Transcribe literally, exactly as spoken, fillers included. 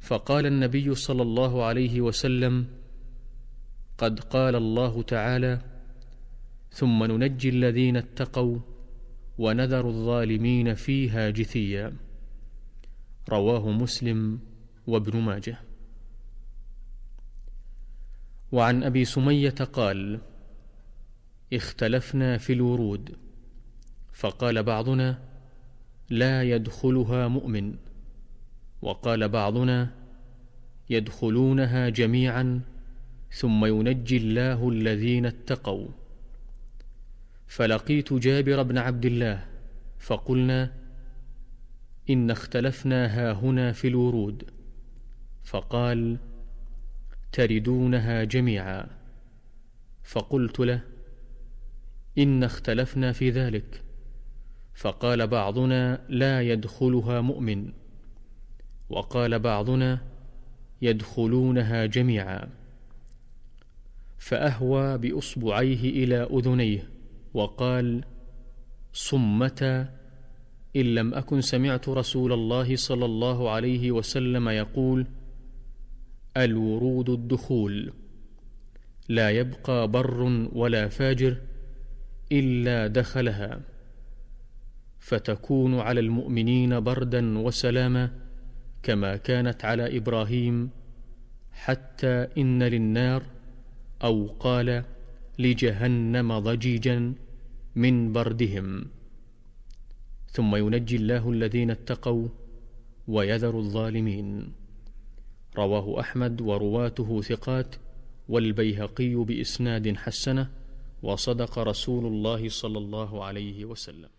فقال النبي صلى الله عليه وسلم: قد قال الله تعالى: ثم ننجي الذين اتقوا ونذر الظالمين فيها جثيا. رواه مسلم وابن ماجه. وعن أبي سمية قال: اختلفنا في الورود، فقال بعضنا: لا يدخلها مؤمن، وقال بعضنا: يدخلونها جميعا ثم ينجي الله الذين اتقوا. فلقيت جابر بن عبد الله فقلنا: إن اختلفنا هاهنا في الورود. فقال: تردونها جميعا. فقلت له: إن اختلفنا في ذلك. فقال بعضنا: لا يدخلها مؤمن، وقال بعضنا: يدخلونها جميعا. فأهوى بإصبعيه إلى أذنيه وقال: صمتا، إن لم أكن سمعت رسول الله صلى الله عليه وسلم يقول: الورود الدخول، لا يبقى بر ولا فاجر إلا دخلها، فتكون على المؤمنين بردا وسلاما كما كانت على إبراهيم، حتى إن للنار، أو قال لجهنم، ضجيجا من بردهم. ثم ينجي الله الذين اتقوا ويذر الظالمين. رواه أحمد ورواته ثقات، والبيهقي بإسناد حسنه، وصدق رسول الله صلى الله عليه وسلم.